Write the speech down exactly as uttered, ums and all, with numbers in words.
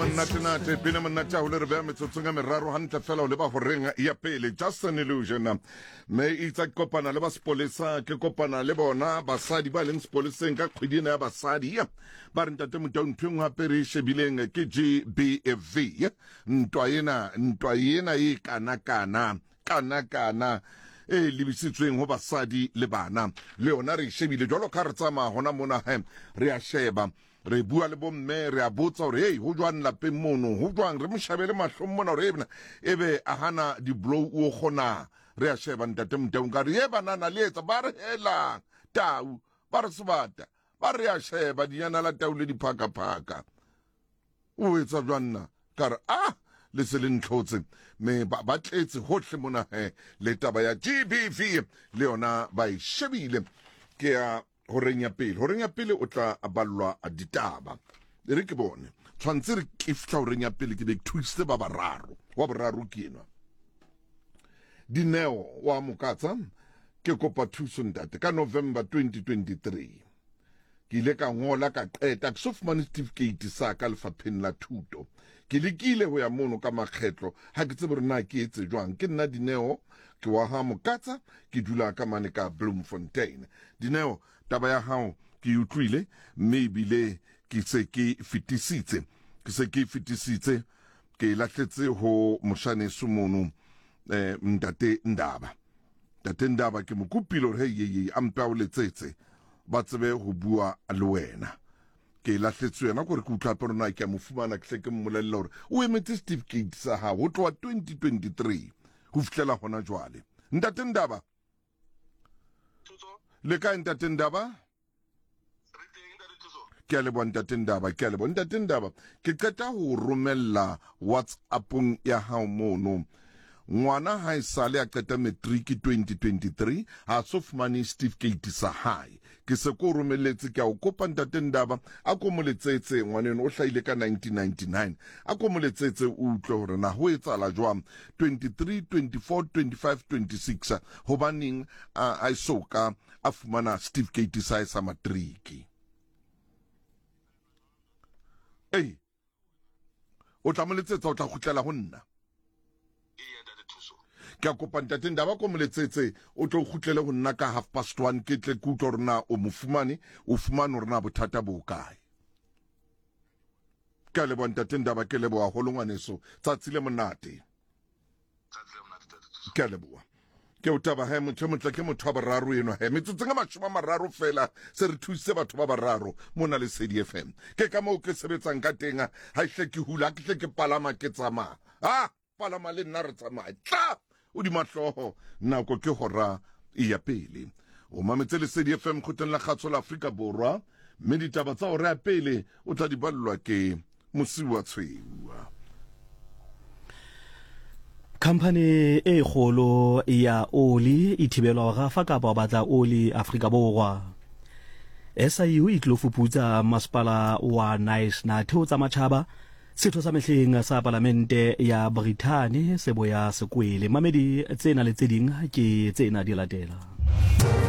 mannate-nate pele monnate a hole re beha metsotsong a meraro hantle fela o leba horeng ya pele just an illusion me itsa kopana le ba sepolesa ke kopana le bona basadi ba leng sepoleseng ka kgwedi ena ya basadi ba re ntate Motaung hape re shebileng ke G B V ntwa ena ntwa ena e kana kana kana kana e libisitsweng ho basadi le bana le yona re shebile jwalo ka re tsama hona mona he re a sheba re bua le bomme re a botsa hore hey ho jwang lapeng mono ho jwang re mshabele mahlong mona hore ebna ebe a hana di blow o khona re a sheba ntate Motaung ka re ye banana le etsa ba re hela tau ba re sebata ba re a sheba dinyana la tau le diphaka phaka o etsa jwanna ka re ah le se le ntlhotse me ba tletse hohle mona he le taba ya G B V le yona ba e shebile ke ya horeng ya pele horeng ya pele o tla aballwa a ditaba re ke bone tshwantse re kifta horeng ya pele ke be twiste ba bararo wa bararo ke enwa Dineo wa Mokatsa ke kopa thuso ntate ka November twenty twenty-three ke ile ka ngola ka qeta ke sofumane certificate sa ka lefapheng la thuto ke lekile ho ya mono ka makgetlo ha ke tsebe rena ke etse jwang ke nna Dineo ke wa ha Mokatsa ke dula ka mane ka Bloemfontein Dineo taba ya hao ke utlwile maybe le ke se ke fitisitse ke se ke fitisitse ke lahletse ho moshane sumono eh ntate Ndaba ntate Ndaba ke mokupilo re ye ampa o letsetse ba tsebe ho bua le wena ke lahletswe yena gore ke utlwa perona ke mo fumana ke tleke mmolella hore o emetse certificate sa ha ho tloa twenty twenty-three ho fitlela hona jwale ntate Ndaba le ka ntate Ndaba ke le bona ntate Ndaba ke le bona ntate Ndaba ke qeta ho romella WhatsAppong ya hao mono ngwana ha isale a qeta matric twenty twenty-three ha so fumane certificate sa hae ke se ko romelletse ke a o kopa ntate Ndaba a ko moletsetse ngwaneno o hlaile ka nineteen ninety-nine a ko moletsetse o utlwe hore na ho etsala jwang twenty-three twenty-four twenty-five twenty-six hobaneng a isoka a fumana certificate sa sa matric ei o tla moletsetsa o tla khutlela ho nna ke a kopa ntate Ndaba ko moletsetse o tlo khutlele ho nna ka half past one ke tle ke utlwa rena o mofumane o fumane rena bothata bo kae ka le bona ntate Ndaba ke le boa ho longwaneso tsatsile monate tsatsile monate ke le boa ke o taba ha motho motla ke motho ba bararo eno he metsotsenga mashoma mararo fela se re thuse batho ba bararo mona le C D F M ke ka mo ke sebetsang ka tenga ha ihle ke hula ke hle ke palama ke tsama ha palama le nna re tsama tla o di mahloho nako ke hora ya pele o mametse le C D F M khoteng la kgatso la Afrika Borwa mme ditaba tsa hora ya pele o tla di ballwa ke Mosiwa Tshweu. Company e kgolo ya oli e thibelwa ga fa ka ba batla oli Afrika Borwa. S I U e tlo fuputsa masepala wa Nice na theo tsa matjhaba setho sa mehleng sa parlamente ya Britain se boya sekwele mamedi tsena le tseding ke tsena di latela.